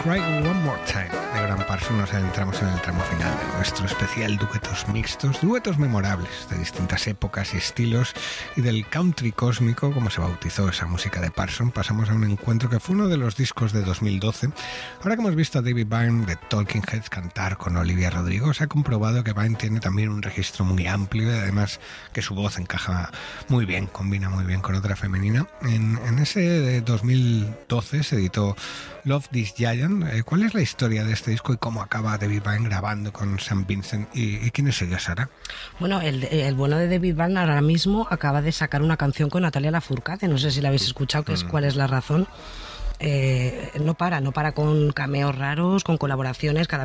Cry One More Time de Graham Parsons nos adentramos en el tramo final de nuestro especial duetos mixtos, duetos memorables de distintas épocas y estilos, y del country cósmico, como se bautizó esa música de Parsons, pasamos a un encuentro que fue uno de los discos de 2012. Ahora que hemos visto a David Byrne de Talking Heads cantar con Olivia Rodrigo, se ha comprobado que Byrne tiene también un registro muy amplio y además que su voz encaja muy bien, combina muy bien con otra femenina. En ese de 2012 se editó Love This Giant. ¿Cuál es la historia de este disco y cómo acaba David Byrne grabando con Sam Vincent? ¿Y quién es ella, Sara? Bueno, el bueno de David Byrne ahora mismo acaba de sacar una canción con Natalia Lafourcade, no sé si la habéis escuchado, que es ¿Cuál es la razón? No para con cameos raros, con colaboraciones, cada